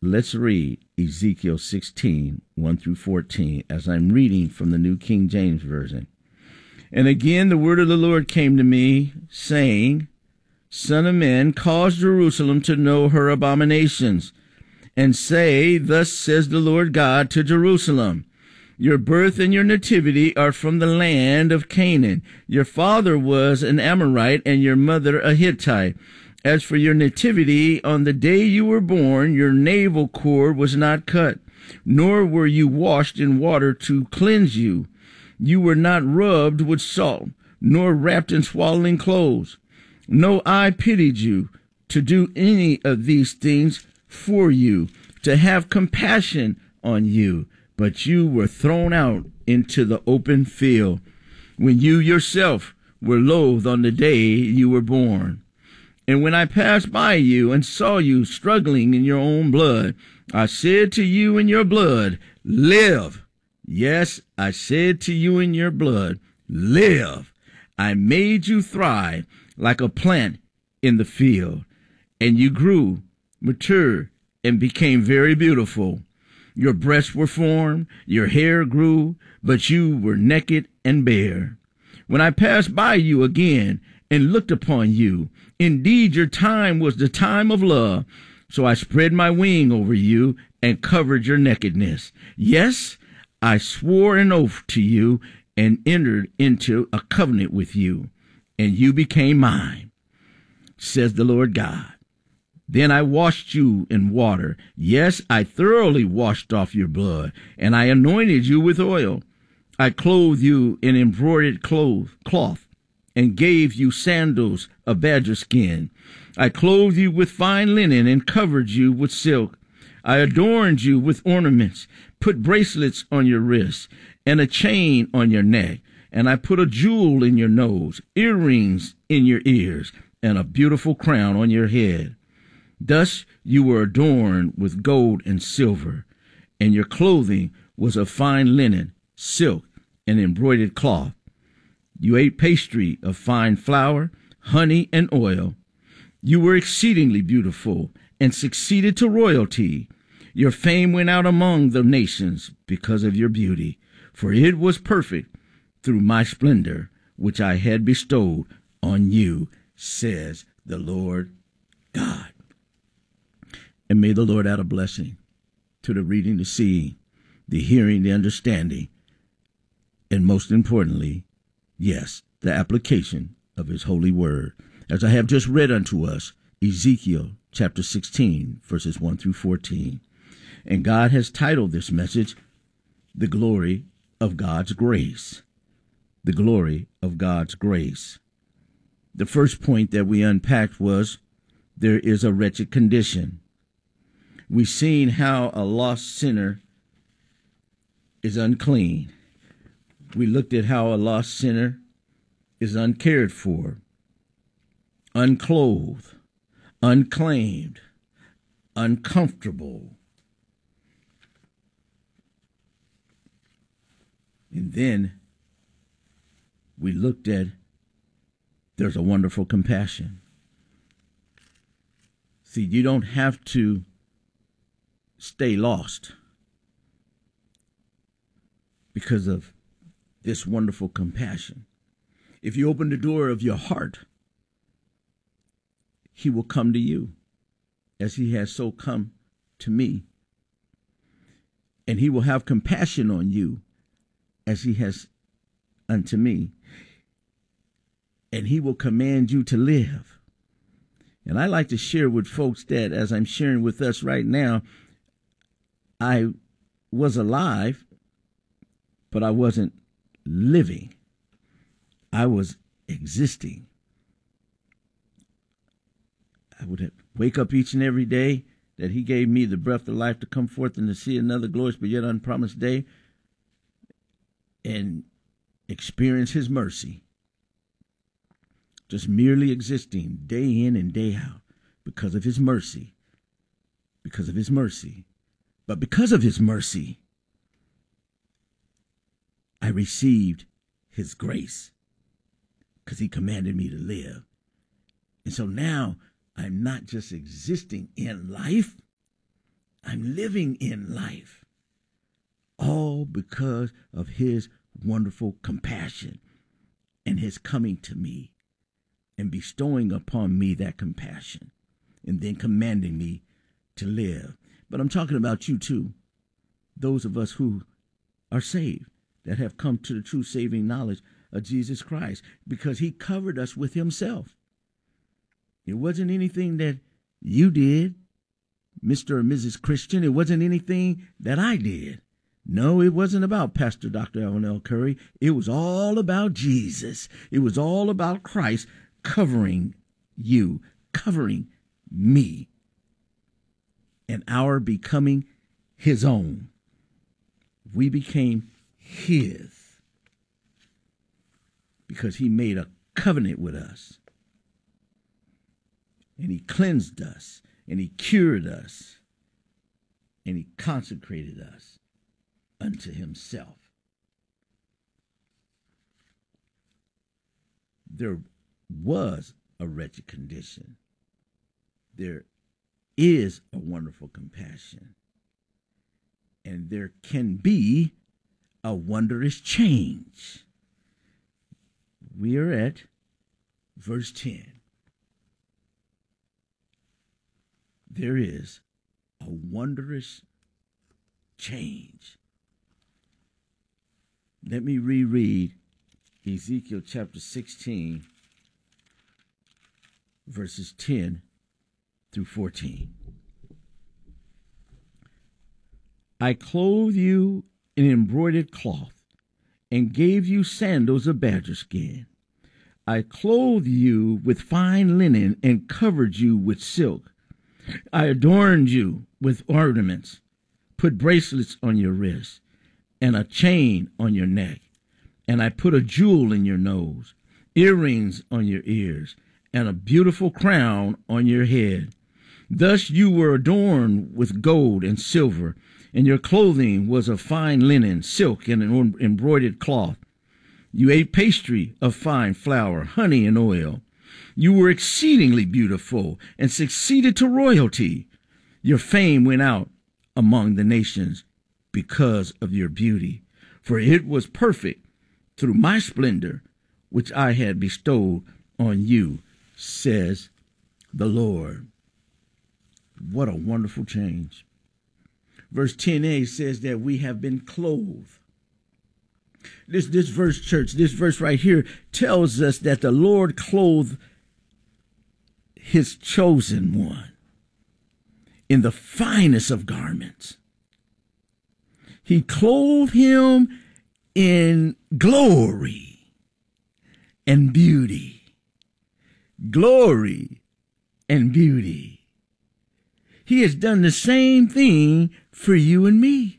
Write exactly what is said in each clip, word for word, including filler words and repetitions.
let's read Ezekiel sixteen, one through fourteen, as I'm reading from the New King James Version. And again the word of the Lord came to me, saying, Son of man, cause Jerusalem to know her abominations, and say, Thus says the Lord God to Jerusalem, Your birth and your nativity are from the land of Canaan. Your father was an Amorite, and your mother a Hittite. As for your nativity, on the day you were born, your navel cord was not cut, nor were you washed in water to cleanse you. You were not rubbed with salt, nor wrapped in swaddling clothes. No eye pitied you to do any of these things for you, to have compassion on you, but you were thrown out into the open field, when you yourself were loathed on the day you were born. And when I passed by you and saw you struggling in your own blood, I said to you in your blood, Live. Yes, I said to you in your blood, Live. I made you thrive like a plant in the field, and you grew, matured, and became very beautiful. Your breasts were formed, your hair grew, but you were naked and bare. When I passed by you again and looked upon you, indeed your time was the time of love. So I spread my wing over you and covered your nakedness. Yes, I swore an oath to you and entered into a covenant with you, and you became mine, says the Lord God. Then I washed you in water. Yes, I thoroughly washed off your blood, and I anointed you with oil. I clothed you in embroidered cloth, and gave you sandals of badger skin. I clothed you with fine linen and covered you with silk. I adorned you with ornaments, put bracelets on your wrists, and a chain on your neck. And I put a jewel in your nose, earrings in your ears, and a beautiful crown on your head. Thus you were adorned with gold and silver, and your clothing was of fine linen, silk, and embroidered cloth. You ate pastry of fine flour, honey, and oil. You were exceedingly beautiful and succeeded to royalty. Your fame went out among the nations because of your beauty, for it was perfect through my splendor, which I had bestowed on you, says the Lord God. And may the Lord add a blessing to the reading, the seeing, the hearing, the understanding, and most importantly, yes, the application of his holy word. As I have just read unto us, Ezekiel chapter sixteen, verses one through fourteen. And God has titled this message, The Glory of God's Grace. The Glory of God's Grace. The first point that we unpacked was, there is a wretched condition. We've seen how a lost sinner is unclean. We looked at how a lost sinner is uncared for, unclothed, unclaimed, uncomfortable. And then we looked at there's a wonderful compassion. See, you don't have to stay lost because of this wonderful compassion. If you open the door of your heart, he will come to you as he has so come to me. And he will have compassion on you as he has unto me. And he will command you to live. And I like to share with folks that, as I'm sharing with us right now, I was alive, but I wasn't living. I was existing. I would have, wake up each and every day that he gave me the breath of life to come forth and to see another glorious but yet unpromised day and experience his mercy. Just merely existing day in and day out because of his mercy. Because of his mercy. But because of his mercy, I received his grace because he commanded me to live. And so now I'm not just existing in life, I'm living in life, all because of his wonderful compassion and his coming to me and bestowing upon me that compassion and then commanding me to live. But I'm talking about you too, those of us who are saved, that have come to the true saving knowledge of Jesus Christ, because he covered us with himself. It wasn't anything that you did, Mister or Missus Christian. It wasn't anything that I did. No, it wasn't about Pastor Doctor Alvin L. Curry. It was all about Jesus. It was all about Christ covering you, covering me, and our becoming his own. We became his because he made a covenant with us, and he cleansed us, and he cured us, and he consecrated us unto himself. There was a wretched condition. There is a wonderful compassion. And there can be a wondrous change. We are at verse ten. There is a wondrous change. Let me reread Ezekiel chapter sixteen, verses ten through fourteen. I clothed you in embroidered cloth and gave you sandals of badger skin. I clothed you with fine linen and covered you with silk. I adorned you with ornaments, put bracelets on your wrists and a chain on your neck. And I put a jewel in your nose, earrings on your ears, and a beautiful crown on your head. Thus you were adorned with gold and silver, and your clothing was of fine linen, silk, and an embroidered cloth. You ate pastry of fine flour, honey, and oil. You were exceedingly beautiful and succeeded to royalty. Your fame went out among the nations because of your beauty, for it was perfect through my splendor, which I had bestowed on you, says the Lord. What a wonderful change. Verse ten a says that we have been clothed. This, this verse, church, this verse right here tells us that the Lord clothed his chosen one in the finest of garments. He clothed him in glory and beauty. Glory and beauty. He has done the same thing for you and me.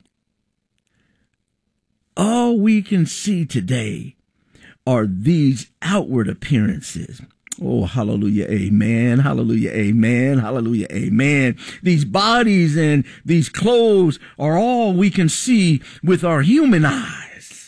All we can see today are these outward appearances. Oh, hallelujah, amen, hallelujah, amen, hallelujah, amen. These bodies and these clothes are all we can see with our human eyes.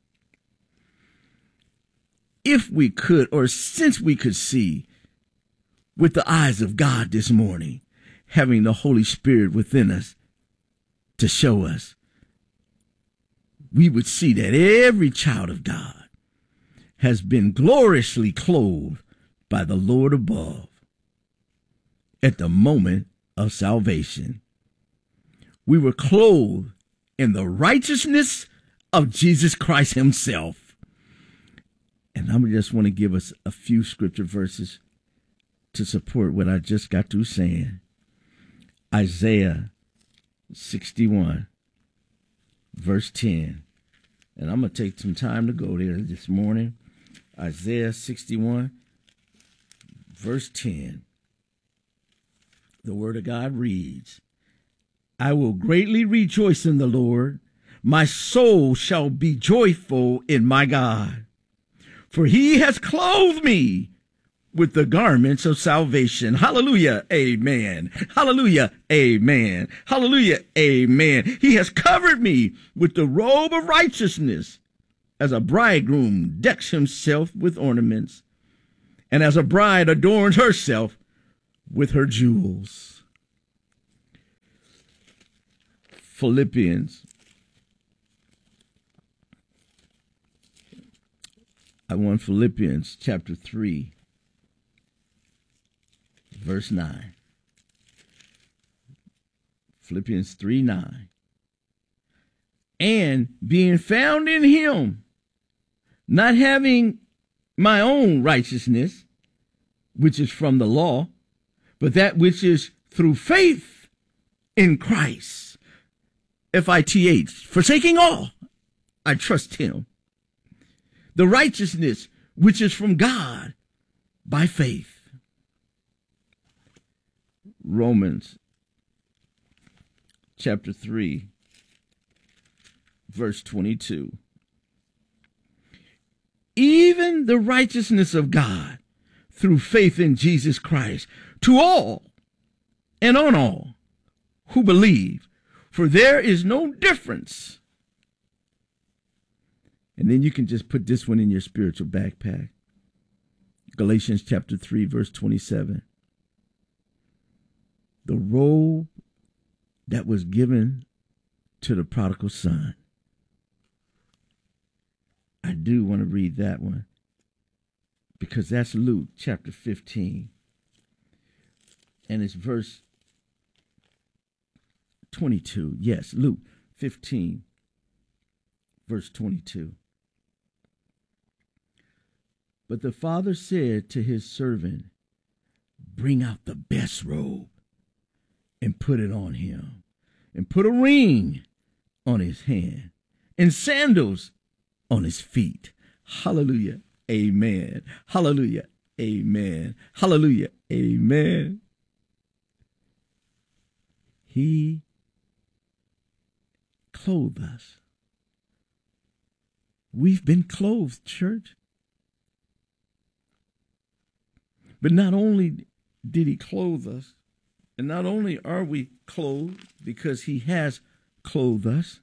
If we could, or since we could see with the eyes of God this morning, having the Holy Spirit within us to show us, we would see that every child of God has been gloriously clothed by the Lord above at the moment of salvation. We were clothed in the righteousness of Jesus Christ himself. And I just want to give us a few scripture verses to support what I just got through saying. Isaiah sixty-one, verse ten. And I'm going to take some time to go there this morning. Isaiah sixty-one, verse ten. The word of God reads, I will greatly rejoice in the Lord. My soul shall be joyful in my God. For he has clothed me with the garments of salvation. Hallelujah, amen. Hallelujah, amen. Hallelujah, amen. He has covered me with the robe of righteousness, as a bridegroom decks himself with ornaments, and as a bride adorns herself with her jewels. Philippians. I want Philippians chapter three, verse nine. Philippians three nine. And being found in him, not having my own righteousness, which is from the law, but that which is through faith in Christ. F I T H, forsaking all, I trust him. The righteousness which is from God by faith. Romans chapter three, verse twenty-two. Even the righteousness of God through faith in Jesus Christ to all and on all who believe, for there is no difference. And then you can just put this one in your spiritual backpack. Galatians chapter three, verse twenty-seven. The robe that was given to the prodigal son. I do want to read that one because that's Luke chapter fifteen. And it's verse twenty-two. Yes, Luke fifteen, verse twenty-two. But the father said to his servant, bring out the best robe and put it on him, and put a ring on his hand and sandals on his feet. Hallelujah. Amen. Hallelujah. Amen. Hallelujah. Amen. He clothed us. We've been clothed, church. But not only did he clothe us, and not only are we clothed because he has clothed us,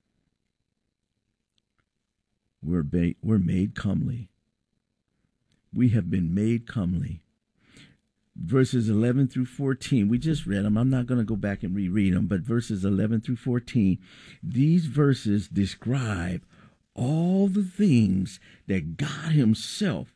we're, ba- we're made comely. We have been made comely. Verses eleven through fourteen, we just read them. I'm not going to go back and reread them, but verses eleven through fourteen, these verses describe all the things that God himself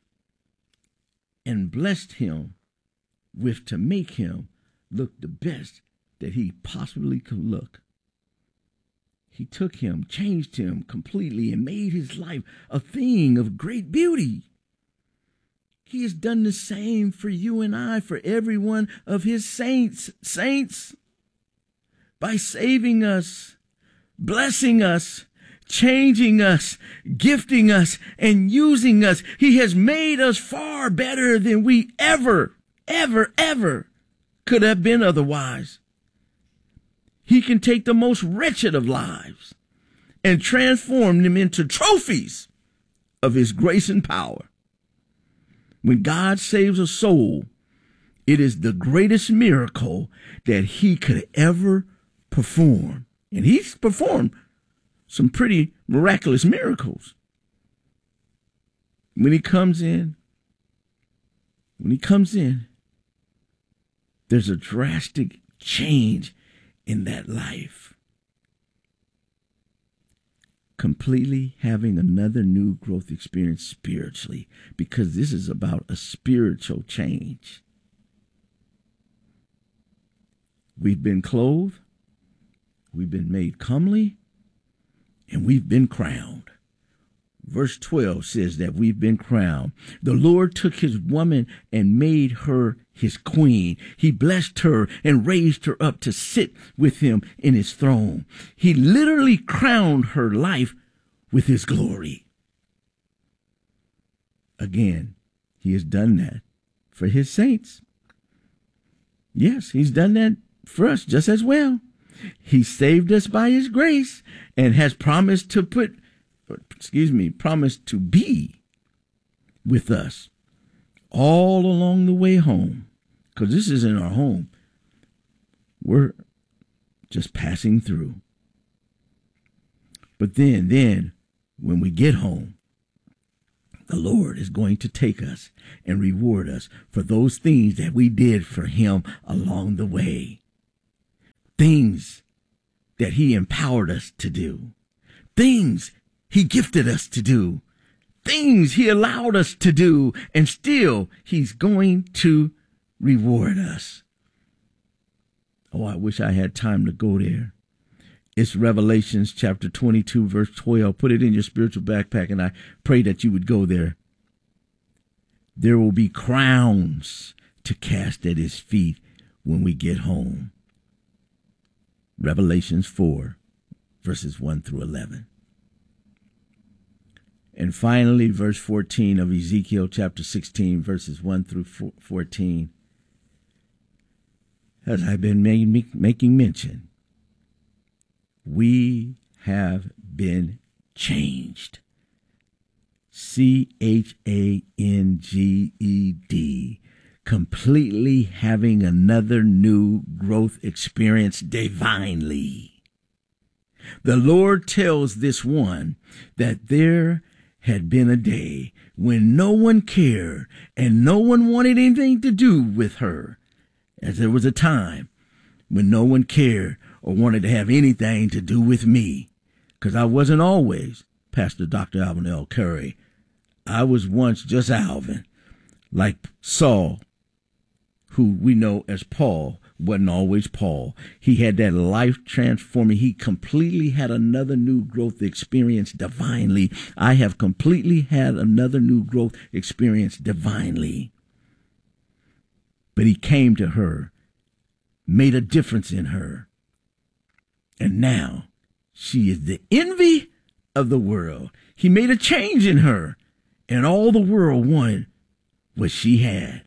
and blessed him with to make him look the best that he possibly could look. He took him, changed him completely, and made his life a thing of great beauty. He has done the same for you and I, for every one of his saints, saints, by saving us, blessing us, changing us, gifting us, and using us. He has made us far better than we ever, ever, ever could have been otherwise. He can take the most wretched of lives and transform them into trophies of his grace and power. When God saves a soul, it is the greatest miracle that he could ever perform. And he's performed some pretty miraculous miracles. When he comes in, when he comes in, there's a drastic change in that life. Completely having another new growth experience spiritually, because this is about a spiritual change. We've been clothed, we've been made comely, and we've been crowned. Verse twelve says that we've been crowned. The Lord took his woman and made her his queen. He blessed her and raised her up to sit with him in his throne. He literally crowned her life with his glory. Again, he has done that for his saints. Yes, he's done that for us just as well. He saved us by his grace and has promised to put, excuse me, promised to be with us all along the way home. Because this isn't our home. We're just passing through. But then, then, when we get home, the Lord is going to take us and reward us for those things that we did for him along the way. Things that he empowered us to do, things he gifted us to do, things he allowed us to do, and still he's going to reward us. Oh, I wish I had time to go there. It's Revelations chapter twenty-two, verse twelve. Put it in your spiritual backpack, and I pray that you would go there. There will be crowns to cast at his feet when we get home. Revelations four, verses one through eleven. And finally, verse fourteen of Ezekiel chapter sixteen, verses one through fourteen. As I've been make, making mention, we have been changed. C H A N G E D. Completely having another new growth experience divinely. The Lord tells this one that there had been a day when no one cared and no one wanted anything to do with her, as there was a time when no one cared or wanted to have anything to do with me, because I wasn't always Pastor Doctor Alvin L. Curry. I was once just Alvin, like Saul, who we know as Paul, wasn't always Paul. He had that life transforming. He completely had another new growth experience divinely. I have completely had another new growth experience divinely. But he came to her, made a difference in her. And now she is the envy of the world. He made a change in her, and all the world wanted what she had.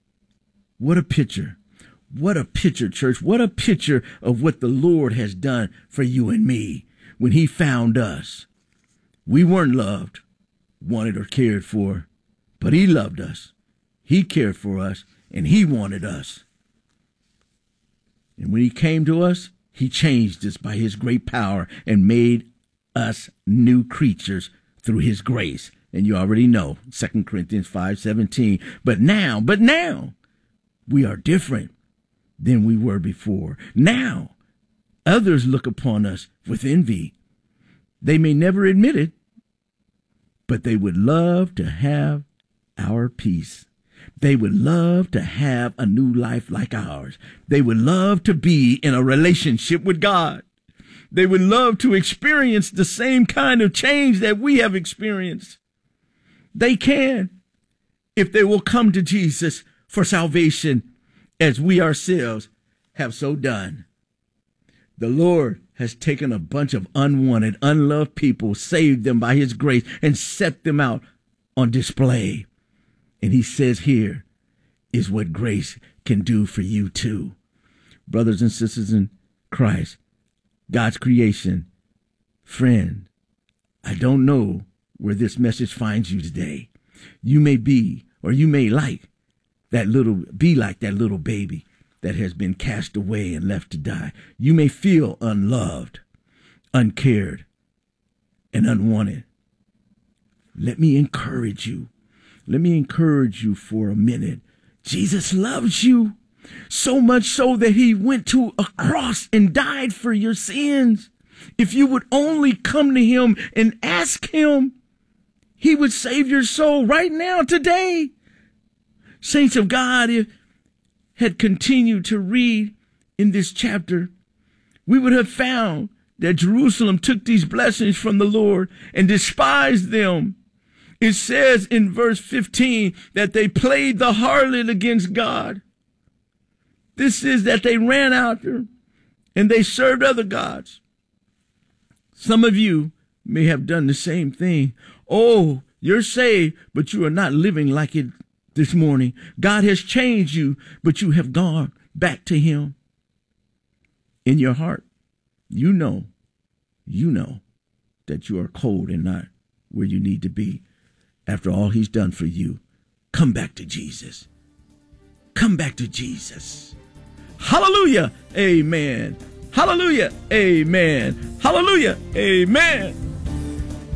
What a picture. What a picture, church. What a picture of what the Lord has done for you and me when he found us. We weren't loved, wanted, or cared for, but he loved us. He cared for us, and he wanted us. And when he came to us, he changed us by his great power and made us new creatures through his grace. And you already know, Second Corinthians five seventeen. But now, but now, we are different than we were before. Now, others look upon us with envy. They may never admit it, but they would love to have our peace. They would love to have a new life like ours. They would love to be in a relationship with God. They would love to experience the same kind of change that we have experienced. They can, if they will come to Jesus for salvation, as we ourselves have so done. The Lord has taken a bunch of unwanted, unloved people, saved them by his grace, and set them out on display. And he says here is what grace can do for you too. Brothers and sisters in Christ, God's creation, friend, I don't know where this message finds you today. You may be, or you may like that little, be like that little baby that has been cast away and left to die. You may feel unloved, uncared, and unwanted. Let me encourage you. Let me encourage you for a minute. Jesus loves you so much so that he went to a cross and died for your sins. If you would only come to him and ask him, he would save your soul right now, today. Saints of God, if had continued to read in this chapter, we would have found that Jerusalem took these blessings from the Lord and despised them. It says in verse fifteen that they played the harlot against God. This is that they ran out there and they served other gods. Some of you may have done the same thing. Oh, you're saved, but you are not living like it this morning. God has changed you, but you have gone back to him. In your heart, you know, you know that you are cold and not where you need to be. After all he's done for you, come back to Jesus. Come back to Jesus. Hallelujah. Amen. Hallelujah. Amen. Hallelujah. Amen.